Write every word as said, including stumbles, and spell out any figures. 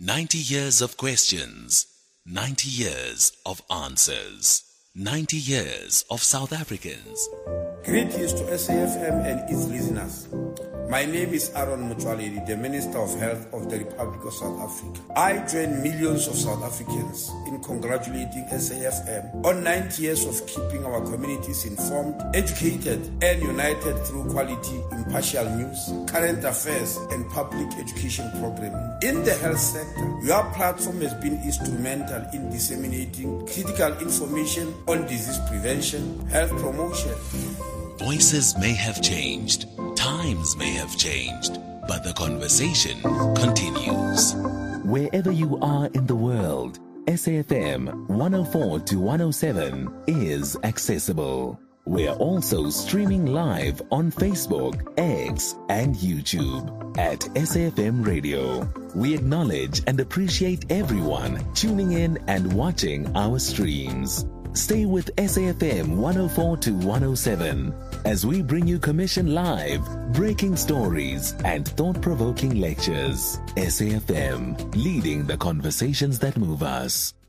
ninety years of questions, ninety years of answers, ninety years of South Africans. Greetings to S A F M and its listeners. My name is Aaron Motsoaledi, the Minister of Health of the Republic of South Africa. I join millions of South Africans in congratulating S A F M on ninety years of keeping our communities informed, educated, and united through quality, impartial news, current affairs, and public education programming. In the health sector, your platform has been instrumental in disseminating critical information on disease prevention, health promotion. Voices may have changed, times may have changed, but the conversation continues. Wherever you are in the world, S A F M one oh four to one oh seven is accessible. We're also streaming live on Facebook, X, and YouTube at S A F M Radio. We acknowledge and appreciate everyone tuning in and watching our streams. Stay with S A F M one oh four to one oh seven as we bring you Commission Live, breaking stories, and thought-provoking lectures. S A F M, leading the conversations that move us.